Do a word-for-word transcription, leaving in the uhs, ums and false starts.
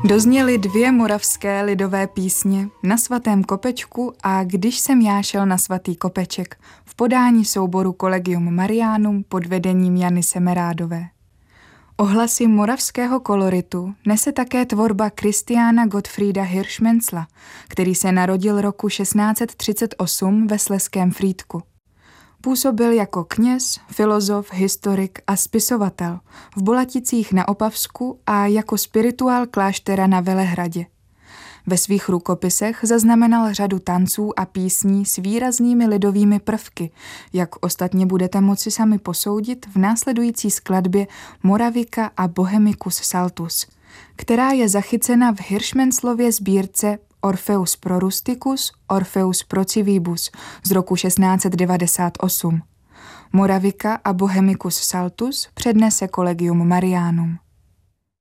Dozněly dvě moravské lidové písně Na svatém kopečku a Když jsem já šel na svatý kopeček v podání souboru Collegium Marianum pod vedením Jany Semerádové. Ohlasy moravského koloritu nese také tvorba Christiana Gottfrieda Hirschmenzla, který se narodil roku šestnáct set třicet osm ve Slezském Frýdku. Působil jako kněz, filozof, historik a spisovatel v Bolaticích na Opavsku a jako spirituál kláštera na Velehradě. Ve svých rukopisech zaznamenal řadu tanců a písní s výraznými lidovými prvky, jak ostatně budete moci sami posoudit v následující skladbě Moravika a Bohemicus Saltus, která je zachycena v Hirschmenzlově sbírce Orpheus pro Rusticus, Orpheus pro Civibus z roku šestnáct set devadesát osm. Moravika a Bohemicus Saltus přednese Collegium Marianum.